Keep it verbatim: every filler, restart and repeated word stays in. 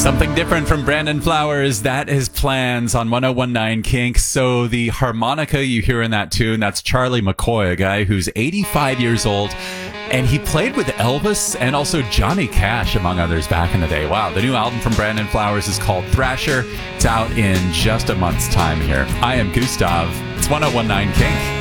Something different from Brandon Flowers. That is Plans on one oh one nine Kink. So the harmonica you hear in that tune, that's Charlie McCoy, a guy who's eighty-five years old. And he played with Elvis and also Johnny Cash, among others, back in the day. Wow, the new album from Brandon Flowers is called Thrasher. It's out in just a month's time here. I am Gustav. It's one oh one nine Kink.